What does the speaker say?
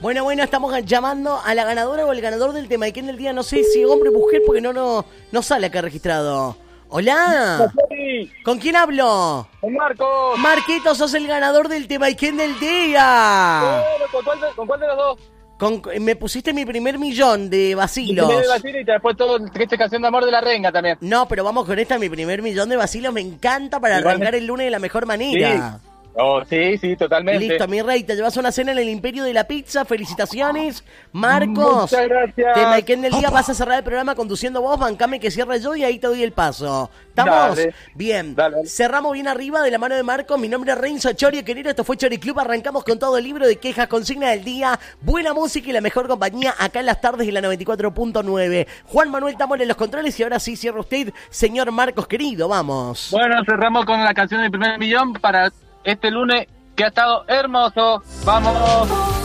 Bueno, estamos llamando a la ganadora o el ganador del tema. ¿Y quién del día? No sé si hombre o mujer porque no sale acá registrado. Hola. ¿Con quién hablo? Con Marcos. Marquito, sos el ganador del tema. ¿Y quién del día? ¿Con cuál de los dos? Me pusiste mi primer millón de vacilos. Mi primer vacilo y después todo esta canción de amor de la renga también. No, pero vamos con esta, mi primer millón de vacilos. Me encanta para arrancar el lunes de la mejor manera. Sí. Oh, sí, totalmente. Listo, mi rey, te llevas una cena en el Imperio de la Pizza. Felicitaciones, Marcos. Muchas gracias. Tema y quién del día vas a cerrar el programa conduciendo vos, bancame que cierre yo y ahí te doy el paso. ¿Estamos? Dale. Bien. Dale. Cerramos bien arriba de la mano de Marcos. Mi nombre es Renzo Chorio, querido. Esto fue Chori Club. Arrancamos con todo el libro de quejas, consigna del día, buena música y la mejor compañía acá en las tardes de la 94.9. Juan Manuel Tamor en los controles y ahora sí cierra usted, señor Marcos, querido. Vamos. Bueno, cerramos con la canción del primer millón para este lunes que ha estado hermoso. ¡Vamos!